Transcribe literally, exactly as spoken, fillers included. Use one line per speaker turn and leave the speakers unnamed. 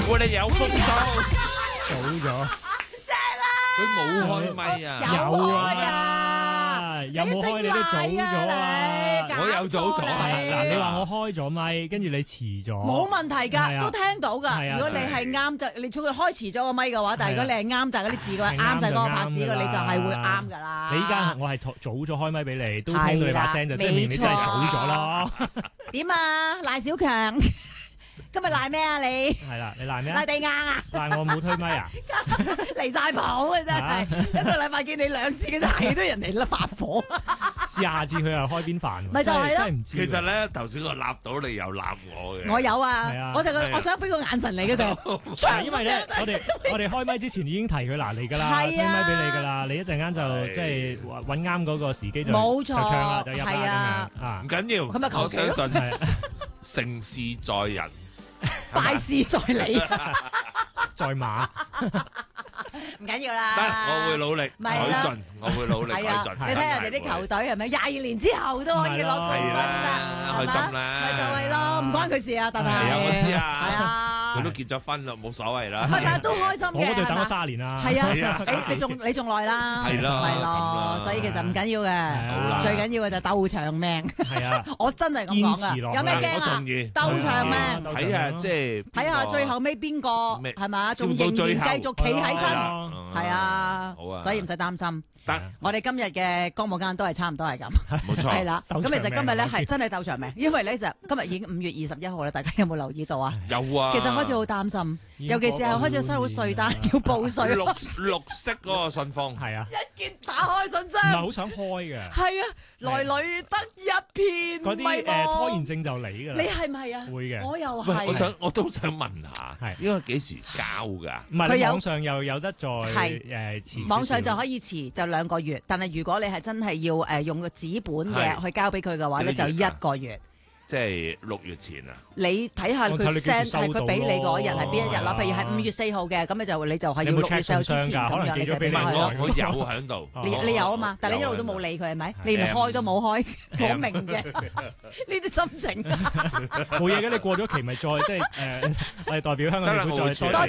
我哋有風收，
早咗，
佢冇開咪啊！
有啊，有冇開你都早咗啊！
我有早咗啊！
嗱，你話我開咗咪，跟住你遲咗，
冇問題㗎，都聽到㗎。如果你係啱就，你仲要開遲咗個咪嘅話，但係如果你係啱就嗰啲字嘅話，啱就嗰個拍子嘅，你就係會啱㗎啦。
你依家我係早咗開咪俾你，都聽到你把聲就證明你真係早咗咯。
點啊，賴小強？今日賴咩啊你？
係啦，你賴咩？
賴地硬啊！
賴我冇推咪啊！
離晒譜啊真係，一個禮拜見你兩次嘅真係都人哋啦發火。
試下次佢又開邊飯？
咪就係咯。
真係唔知。
其實咧，頭先我立到你又立我嘅。
我有啊，我就我想俾個眼神你嘅啫。
因為咧，我哋我哋開咪之前已經提佢嗱你㗎啦，推咪俾你㗎啦，你一陣間就即係揾啱嗰個時機就
冇錯，
就唱啦，就入啦咁樣
啊！唔緊要，
咁咪求其咯。
我相信成事在人。
大事在你，
在馬，
唔緊要啦。
得，我會努力改進，我會努力改進。
你睇人哋啲球隊係咪廿二年之後都可以攞冠軍啦？
開心啦，
咪就係咯，唔關佢事啊，但係係
啊，我知啊，
係啊。
佢都結咗婚啦，冇所謂啦。
唔係，但係都開心嘅。
我嗰度等咗卅年啦。
係啊，你你仲你仲耐啦。
係咯，
係咯，所以其實唔緊要嘅，最緊要嘅就鬥長命。
係啊，
我真係咁講噶。有咩驚啊？鬥長命。
睇下即係
睇下最後尾邊個係嘛？仲仍然繼續企喺身。係啊。好啊。所以唔使擔心。得。我哋今日嘅歌舞間都係差唔多係咁。冇錯。係啦。咁其實今日咧係真係鬥長命，因為咧就今日已經五月二十一號啦，大家有冇留意到啊？
有啊。
其實開始好擔心，尤其是係開始收到稅單要報稅。
綠綠色嗰個信封
係啊，
一見打開信箱，
唔係好想開嘅。
係啊，來來得一片
嗰啲誒拖延症就嚟㗎啦。
你係咪啊？
會嘅，
我又係。
我想我都想問下，係應該幾時交㗎？
唔係你網上又有得再誒遲。
網上就可以遲就兩個月，但係如果你係真係要誒用個紙本嘅去交俾佢嘅話咧，就一個月。
即係六月前啊！
你睇下佢 send 係佢俾你嗰日係邊一日啦？譬如係五月四號嘅，咁你就你就係要六月四號之前咁樣，你就俾佢咯。
我有喺度，
你你有啊嘛？但係你一路都冇理佢係咪？你連開都冇開，我明嘅呢啲心情。
冇嘢嘅，你過咗期咪再即係誒，我哋代表香港政府再多